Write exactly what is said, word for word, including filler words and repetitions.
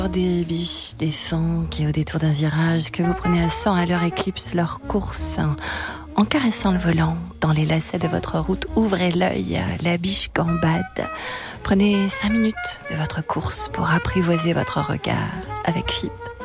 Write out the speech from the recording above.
Des biches, des sangs qui, au détour d'un virage, que vous prenez à cent à l'heure, éclipsent leur course. En caressant le volant, dans les lacets de votre route, ouvrez l'œil, la biche gambade. Prenez cinq minutes de votre course pour apprivoiser votre regard avec F I P.